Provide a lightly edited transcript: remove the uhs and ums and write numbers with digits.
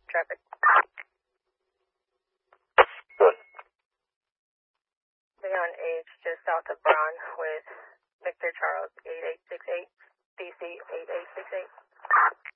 Traffic. Good. Leon H. just south of Braun with Victor Charles 8868, DC 8868.